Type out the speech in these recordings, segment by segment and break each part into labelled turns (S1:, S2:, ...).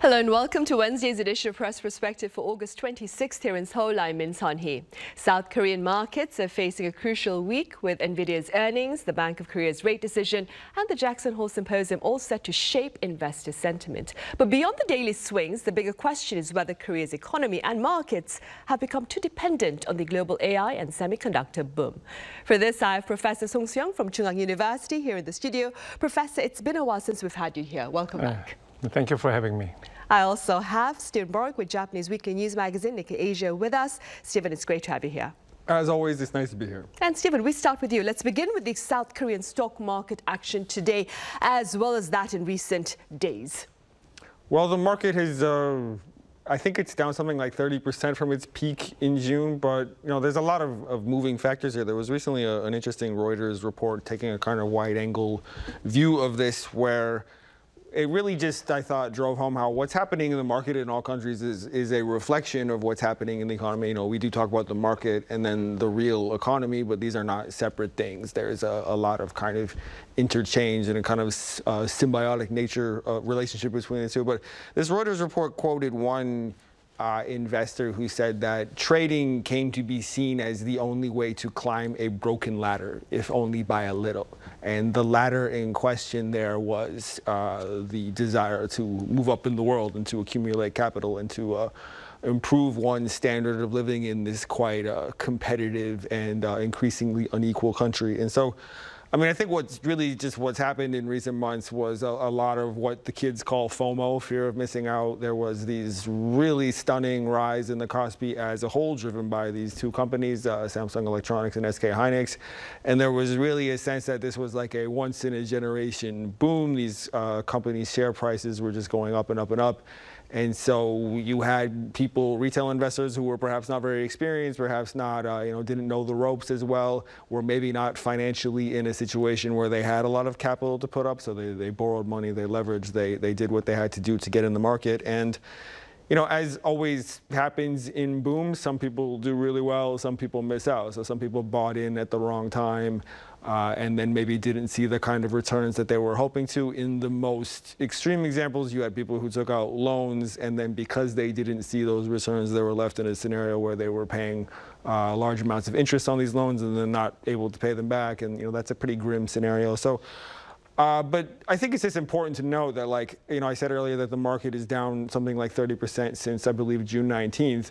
S1: Hello and welcome to Wednesday's edition of Press Perspective for August 26th here in Seoul. I'm Min Sun-hee. South Korean markets are facing a crucial week with Nvidia's earnings, the Bank of Korea's rate decision and the Jackson Hole Symposium all set to shape investor sentiment. But beyond the daily swings, the bigger question is whether Korea's economy and markets have become too dependent on the global AI and semiconductor boom. For this, I have Professor Song Seong from Chungang University here in the studio. Professor, it's been a while since we've had you here. Welcome back.
S2: Thank you for having me.
S1: I also have Stephen Bork with Japanese weekly news magazine Nikkei Asia with us. Stephen, it's great to have you here.
S3: As always, it's nice to be here.
S1: And Stephen, we start with you. Let's begin with the South Korean stock market action today, as well as that in recent days.
S3: Well, the market has, I think it's down something like 30% from its peak in June, but there's a lot of moving factors here. There was recently an interesting Reuters report taking a kind of wide-angle view of this, where it really just, I thought, drove home how what's happening in the market in all countries is a reflection of what's happening in the economy. We do talk about the market and then the real economy, but these are not separate things. There's a lot of kind of interchange and a kind of symbiotic nature relationship between the two. But this Reuters report quoted one investor who said that trading came to be seen as the only way to climb a broken ladder, if only by a little. And the ladder in question there was the desire to move up in the world and to accumulate capital and to improve one's standard of living in this quite competitive and increasingly unequal country. And so, I think what's happened in recent months was a lot of what the kids call FOMO, fear of missing out. There was these really stunning rise in the Kospi as a whole, driven by these two companies, Samsung Electronics and SK Hynix. And there was really a sense that this was like a once-in-a-generation boom. These companies' share prices were just going up and up and up. And so you had people, retail investors who were perhaps not very experienced, perhaps not, didn't know the ropes as well, were maybe not financially in a situation where they had a lot of capital to put up. So they borrowed money, they leveraged, they did what they had to do to get in the market. And as always happens in booms, some people do really well, some people miss out. So some people bought in at the wrong time and then maybe didn't see the kind of returns that they were hoping to. In the most extreme examples, you had people who took out loans, and then because they didn't see those returns, they were left in a scenario where they were paying large amounts of interest on these loans and then not able to pay them back. And that's a pretty grim scenario. So. But I think it's just important to note that, I said earlier that the market is down something like 30% since, I believe, June 19th.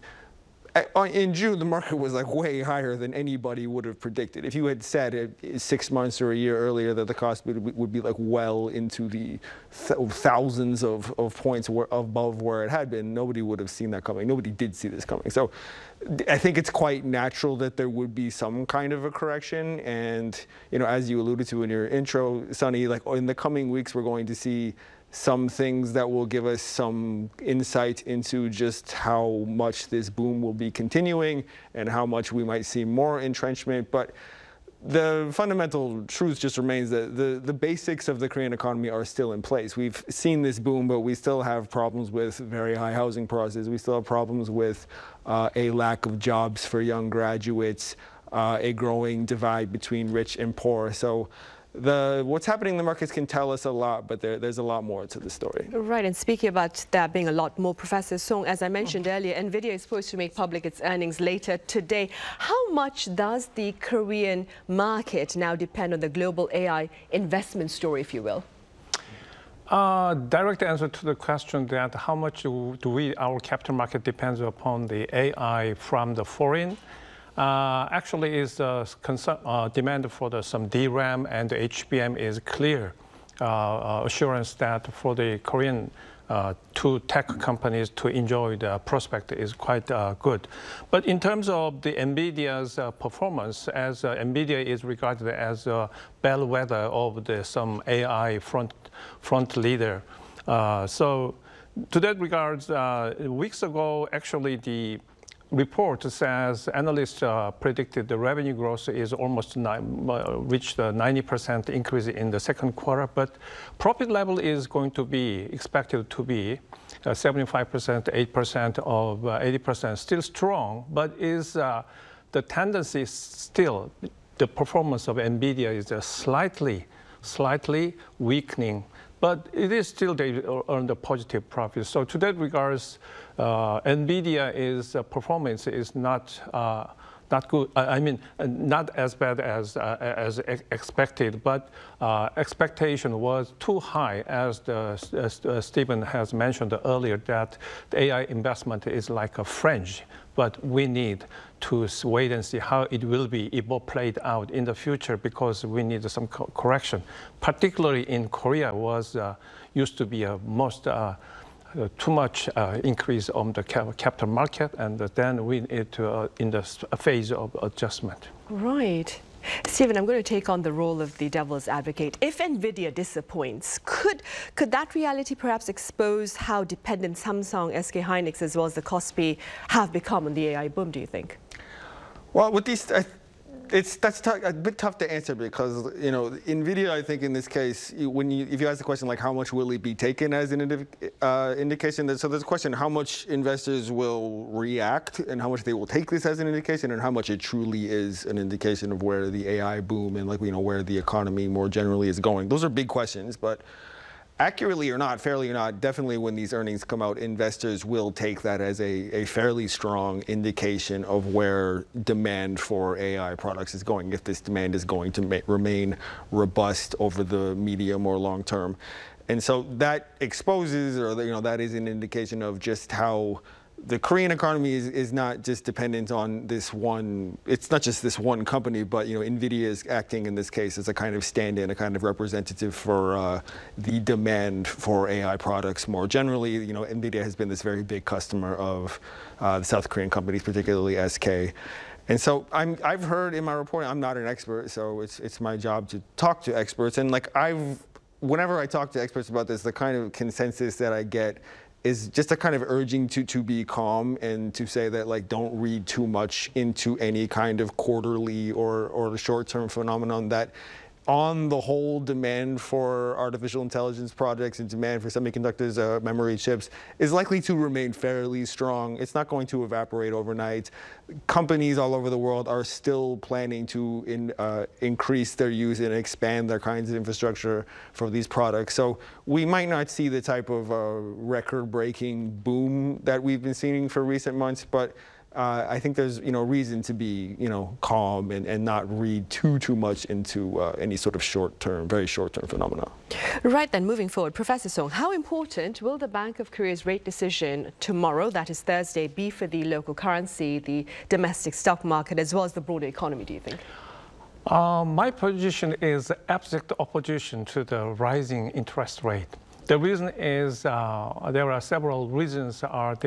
S3: In June, the market was way higher than anybody would have predicted. If you had said 6 months or a year earlier that the cost would be well into the thousands of points above where it had been, nobody would have seen that coming. Nobody did see this coming. So I think it's quite natural that there would be some kind of a correction. And, as you alluded to in your intro, Sunny, in the coming weeks, we're going to see some things that will give us some insight into just how much this boom will be continuing and how much we might see more entrenchment. But the fundamental truth just remains that the basics of the Korean economy are still in place. We've seen this boom, but we still have problems with very high housing prices. We still have problems with a lack of jobs for young graduates, a growing divide between rich and poor. So what's happening in the markets can tell us a lot, but there's a lot more to the story.
S1: Right, and speaking about there being a lot more, Professor Song, as I mentioned earlier, Nvidia is supposed to make public its earnings later today. How much does the Korean market now depend on the global AI investment story, if you will?
S2: Direct answer to the question that how much our capital market depends upon the AI from the foreign. Actually, is demand for some DRAM and the HBM is clear assurance that for the Korean two tech companies to enjoy the prospect is quite good. But in terms of the NVIDIA's performance, as NVIDIA is regarded as a bellwether of some AI front leader. So to that regards, weeks ago, actually the report says analysts predicted the revenue growth is almost reached a 90% increase in the second quarter, but profit level is going to be expected to be 75%, 8% of 80%, still strong, but is the tendency still, the performance of NVIDIA is slightly weakening but it is still they earn the positive profit. So to that regards, NVIDIA performance is not good. I mean, not as bad as expected, but expectation was too high, as Stephen has mentioned earlier, that the AI investment is like a fringe. But we need to wait and see how it will be played out in the future, because we need some correction. Particularly in Korea was used to be a most too much increase on the capital market, and then we need to in the phase of adjustment.
S1: Right. Stephen, I'm going to take on the role of the devil's advocate. If NVIDIA disappoints, could that reality perhaps expose how dependent Samsung, SK Hynix, as well as the KOSPI have become on the AI boom, do you think?
S3: Well, with these, that's a bit tough to answer, because NVIDIA, I think in this case, if you ask the question like how much will it be taken as an indication, so there's a question how much investors will react and how much they will take this as an indication, and how much it truly is an indication of where the AI boom and where the economy more generally is going. Those are big questions, but accurately or not, fairly or not, definitely when these earnings come out, investors will take that as a fairly strong indication of where demand for AI products is going, if this demand is going to remain robust over the medium or long term. And so that exposes, or that is an indication of just how the Korean economy is not just dependent on this one, it's not just this one company, but NVIDIA is acting in this case as a kind of stand-in, a kind of representative for the demand for AI products more generally. NVIDIA has been this very big customer of the South Korean companies, particularly SK. And so I've heard in my reporting, I'm not an expert, so it's my job to talk to experts. And whenever I talk to experts about this, the kind of consensus that I get is just a kind of urging to be calm and to say that don't read too much into any kind of quarterly or short-term phenomenon, that on the whole, demand for artificial intelligence projects and demand for semiconductors, memory chips, is likely to remain fairly strong. It's not going to evaporate overnight. Companies all over the world are still planning to increase their use and expand their kinds of infrastructure for these products. So we might not see the type of record-breaking boom that we've been seeing for recent months, but I think there's reason to be calm and not read too much into any sort of very short-term phenomena.
S1: Right then, moving forward, Professor Song, how important will the Bank of Korea's rate decision tomorrow, that is Thursday, be for the local currency, the domestic stock market, as well as the broader economy, do you think?
S2: My position is abject opposition to the rising interest rate. The reason is there are several reasons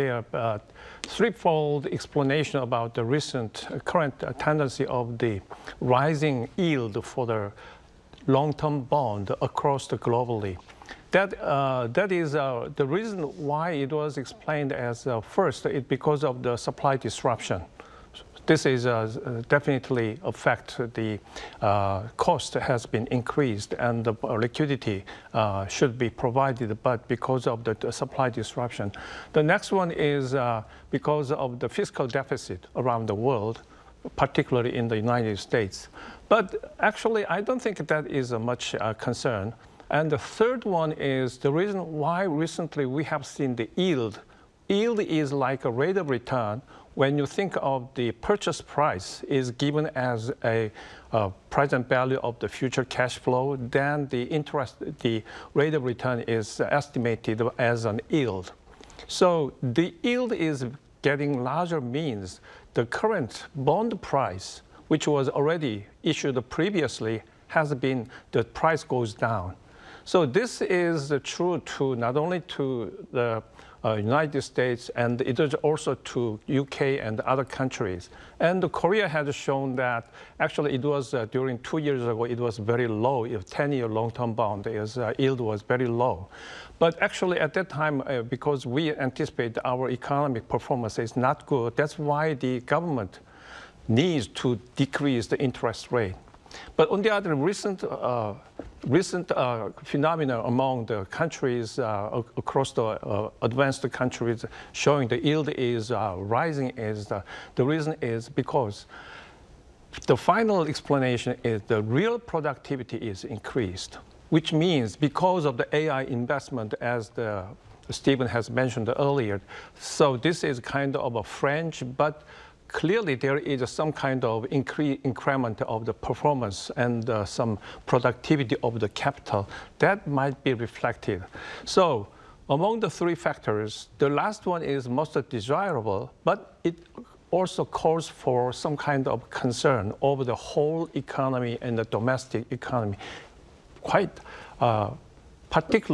S2: threefold explanation about the recent current tendency of the rising yield for the long-term bond across the globally. That is the reason why it was explained as first, because of the supply disruption. This is definitely affect the cost has been increased, and the liquidity should be provided, but because of the supply disruption. The next one is because of the fiscal deficit around the world, particularly in the United States. But actually, I don't think that is a much concern. And the third one is the reason why recently we have seen the yield. Yield is like a rate of return. When you think of the purchase price is given as a present value of the future cash flow, then the rate of return is estimated as an yield. So the yield is getting larger means the current bond price, which was already issued previously, the price goes down. So this is true to not only to the United States, and it is also to UK and other countries. And Korea has shown that actually it was during 2 years ago, it was very low. If 10-year long-term bond yield was very low. But actually at that time, because we anticipate our economic performance is not good, that's why the government needs to decrease the interest rate. But on the other, recent phenomena among the countries across the advanced countries showing the yield is rising the reason is because the final explanation is the real productivity is increased. which means because of the AI investment, as Stephen has mentioned earlier, so this is kind of a fringe, but clearly there is some kind of increment of the performance and some productivity of the capital that might be reflected. So among the three factors, the last one is most desirable, but it also calls for some kind of concern over the whole economy and the domestic economy, quite particularly